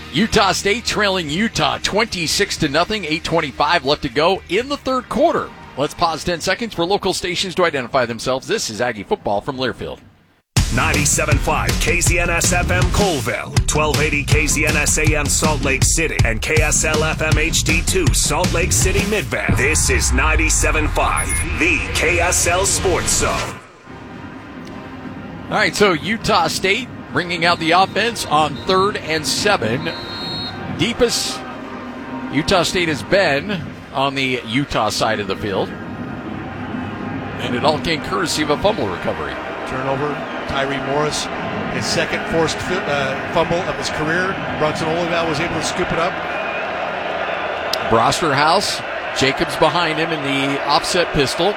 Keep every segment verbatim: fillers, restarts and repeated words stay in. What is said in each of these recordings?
Utah State trailing Utah twenty-six to nothing, eight twenty-five left to go in the third quarter. Let's pause ten seconds for local stations to identify themselves. This is Aggie Football from Learfield. ninety-seven point five K Z N S F M Colville, twelve eighty K Z N S A M Salt Lake City, and K S L F M H D two Salt Lake City Midvale. This is ninety-seven point five, the K S L Sports Zone. All right, so Utah State bringing out the offense on third and seven. Deepest Utah State has been on the Utah side of the field. And it all came courtesy of a fumble recovery. Turnover, Tyree Morris, his second forced uh, fumble of his career. Brunson Olival was able to scoop it up. Brosterhouse, Jacobs behind him in the offset pistol.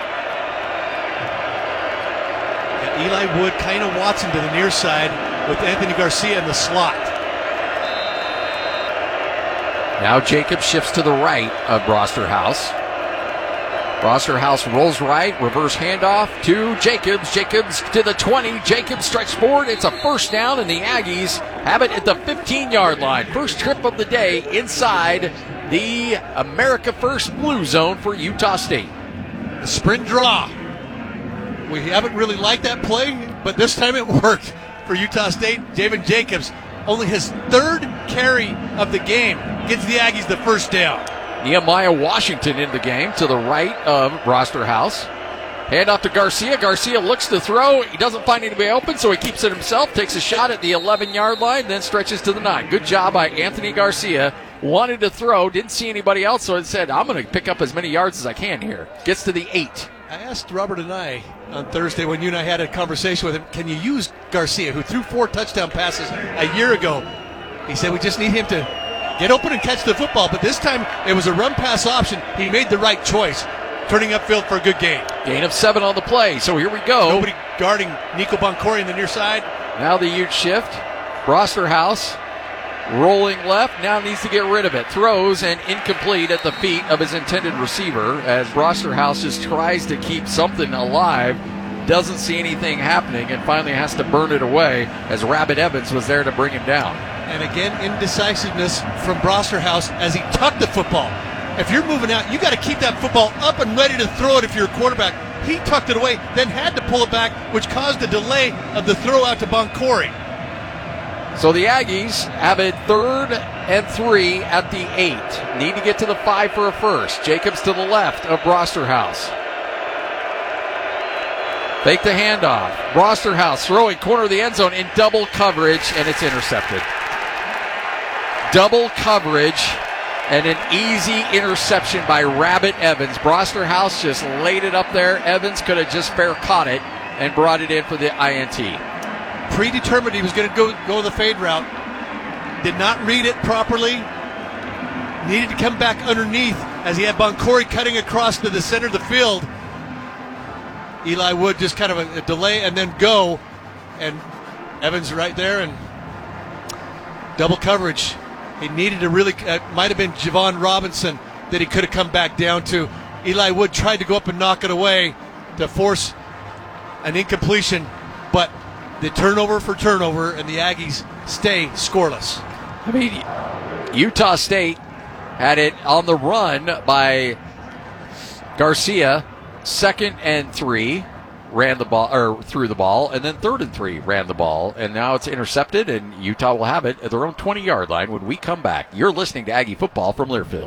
And Eli Wood kind of Watson to the near side with Anthony Garcia in the slot. Now Jacobs shifts to the right of Brosterhouse. Brosterhouse rolls right, reverse handoff to Jacobs. Jacobs to the twenty. Jacobs stretch forward. It's a first down, and the Aggies have it at the fifteen-yard line. First trip of the day inside the America First Blue Zone for Utah State. The sprint draw. We haven't really liked that play, but this time it worked for Utah State. Javen Jacobs, only his third carry of the game, gets the Aggies the first down. Nehemiah Washington in the game to the right of Brosterhouse. Hand off to Garcia. Garcia looks to throw. He doesn't find anybody open, so he keeps it himself. Takes a shot at the eleven-yard line, then stretches to the nine. Good job by Anthony Garcia. Wanted to throw, didn't see anybody else, so he said, I'm going to pick up as many yards as I can here. Gets to the eight. I asked Robert and I on Thursday when you and I had a conversation with him, can you use Garcia, who threw four touchdown passes a year ago? He said, we just need him to get open and catch the football. But this time, it was a run-pass option. He made the right choice, turning upfield for a good gain. Gain of seven on the play, so here we go. Nobody guarding Nico Boncori in the near side. Now the Ute shift. Brosterhouse rolling left, now needs to get rid of it. Throws and incomplete at the feet of his intended receiver as Brosterhouse just tries to keep something alive. Doesn't see anything happening and finally has to burn it away as Rabbit Evans was there to bring him down. And again, indecisiveness from Brosterhouse as he tucked the football. If you're moving out, you got to keep that football up and ready to throw it if you're a quarterback. He tucked it away, then had to pull it back, which caused a delay of the throw out to Boncori. So the Aggies have it third and three at the eight. Need to get to the five for a first. Jacobs to the left of Brosterhouse. Fake the handoff. Brosterhouse throwing corner of the end zone in double coverage, and it's intercepted. Double coverage and an easy interception by Rabbit Evans. Brosterhouse just laid it up there. Evans could have just fair caught it and brought it in for the I N T. Predetermined he was going to go go the fade route. Did not read it properly. Needed to come back underneath as he had Boncori cutting across to the center of the field. Eli Wood just kind of a, a delay and then go. And Evans right there and double coverage. He needed to really, uh, might have been Javon Robinson that he could have come back down to. Eli Wood tried to go up and knock it away to force an incompletion, but the turnover for turnover, and the Aggies stay scoreless. I mean, Utah State had it on the run by Garcia. Second and three, ran the ball or threw the ball, and then third and three ran the ball, and now it's intercepted, and Utah will have it at their own twenty-yard line when we come back. You're listening to Aggie Football from Learfield.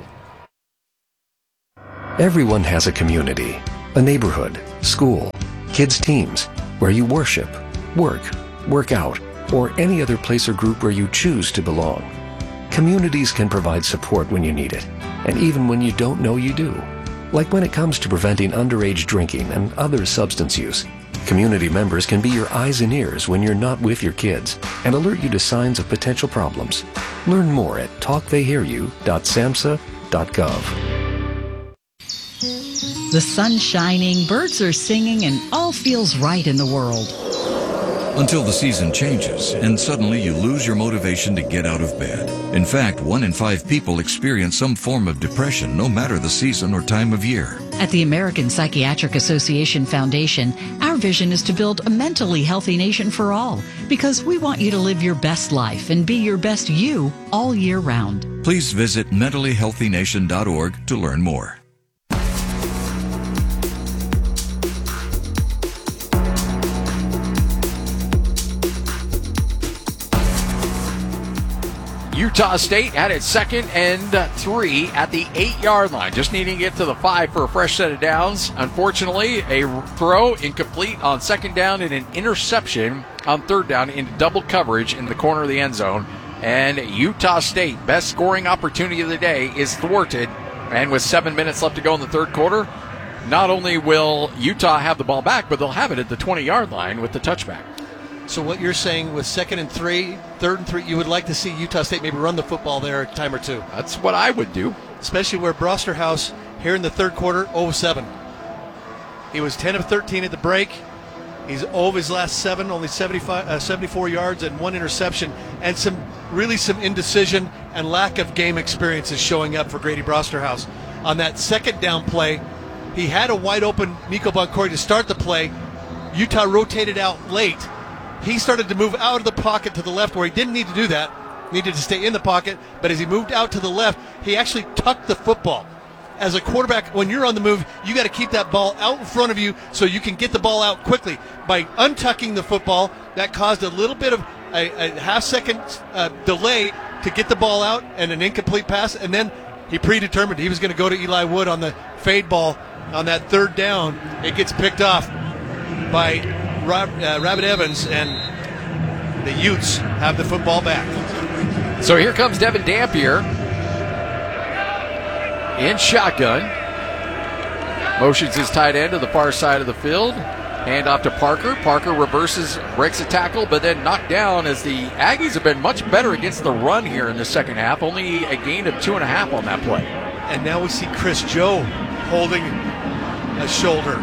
Everyone has a community, a neighborhood, school, kids' teams, where you worship, work, work out, or any other place or group where you choose to belong. Communities can provide support when you need it, and even when you don't know you do. Like when it comes to preventing underage drinking and other substance use. Community members can be your eyes and ears when you're not with your kids and alert you to signs of potential problems. Learn more at talk they hear you dot samhsa dot gov. The sun's shining, birds are singing, and all feels right in the world. Until the season changes, and suddenly you lose your motivation to get out of bed. In fact, one in five people experience some form of depression, no matter the season or time of year. At the American Psychiatric Association Foundation, our vision is to build a mentally healthy nation for all, because we want you to live your best life and be your best you all year round. Please visit mentally healthy nation dot org to learn more. Utah State had its second and three at the eight-yard line, just needing to get to the five for a fresh set of downs. Unfortunately, a throw incomplete on second down and an interception on third down into double coverage in the corner of the end zone. And Utah State, best scoring opportunity of the day, is thwarted. And with seven minutes left to go in the third quarter, not only will Utah have the ball back, but they'll have it at the twenty-yard line with the touchback. So what you're saying with second and three, third and three, you would like to see Utah State maybe run the football there a time or two. That's what I would do. Especially where Brosterhouse, here in the third quarter, oh of seven. He was ten of thirteen at the break. He's oh of his last seven, only seventy-five, uh, seventy-four yards and one interception. And some really some indecision and lack of game experience is showing up for Grady Brosterhouse. On that second down play, he had a wide open Nico Boncori to start the play. Utah rotated out late. He started to move out of the pocket to the left where he didn't need to do that. Needed to stay in the pocket, but as he moved out to the left, he actually tucked the football. As a quarterback, when you're on the move, you got to keep that ball out in front of you so you can get the ball out quickly. By untucking the football, that caused a little bit of a, a half-second uh, delay to get the ball out and an incomplete pass, and then he predetermined he was going to go to Eli Wood on the fade ball on that third down. It gets picked off by Rob, uh, Rabbit Evans, and the Utes have the football back. So here comes Devin Dampier in shotgun. Motions his tight end to the far side of the field. Hand off to Parker. Parker reverses, breaks a tackle, but then knocked down as the Aggies have been much better against the run here in the second half. Only a gain of two and a half on that play. And now we see Chris Joe holding a shoulder.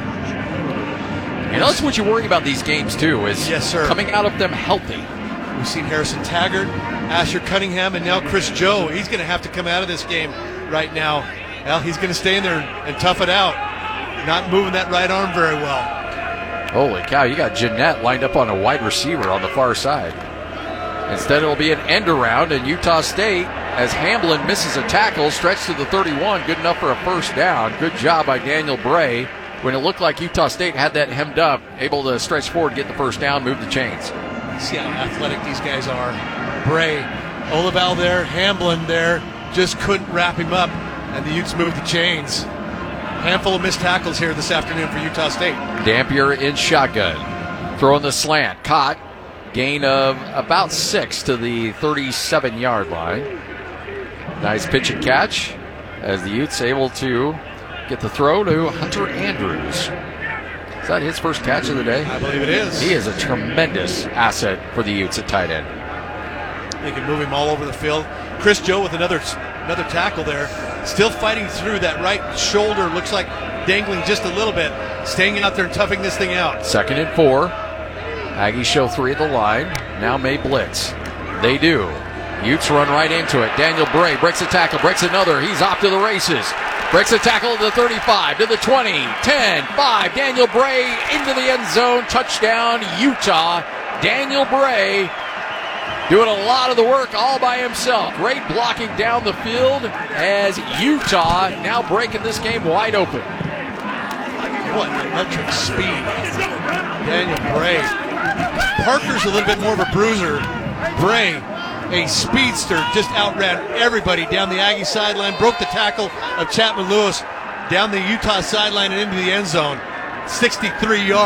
And that's what you worry about these games, too, is yes, sir. coming out of them healthy. We've seen Harrison Taggart, Asher Cunningham, and now Chris Joe. He's going to have to come out of this game right now. Well, he's going to stay in there and tough it out. Not moving that right arm very well. Holy cow, you got Jeanette lined up on a wide receiver on the far side. Instead, it'll be an end around, and Utah State, as Hamblin misses a tackle, stretched to the thirty-one, good enough for a first down. Good job by Daniel Bray. When it looked like Utah State had that hemmed up, able to stretch forward, get the first down, move the chains. See how athletic these guys are. Bray, Olival there, Hamblin there, just couldn't wrap him up, and the Utes moved the chains. Handful of missed tackles here this afternoon for Utah State. Dampier in shotgun. Throwing the slant. Caught. Gain of about six to the thirty-seven-yard line. Nice pitch and catch as the Utes able to get the throw to Hunter Andrews. Is that his first catch of the day? I believe it is. He is a tremendous asset for the Utes at tight end. They can move him all over the field. Chris Joe with another another tackle there. Still fighting through that right shoulder. Looks like dangling just a little bit. Staying out there and toughing this thing out. Second and four. Aggies show three at the line. Now may blitz. They do. Utes run right into it. Daniel Bray breaks a tackle, breaks another. He's off to the races. Breaks a tackle to the thirty-five, to the twenty, ten, five. Daniel Bray into the end zone. Touchdown, Utah. Daniel Bray doing a lot of the work all by himself. Great blocking down the field as Utah now breaking this game wide open. What electric speed. Daniel Bray. Parker's a little bit more of a bruiser. Bray, a speedster, just outran everybody down the Aggie sideline, broke the tackle of Chapman Lewis down the Utah sideline and into the end zone. sixty-three yards.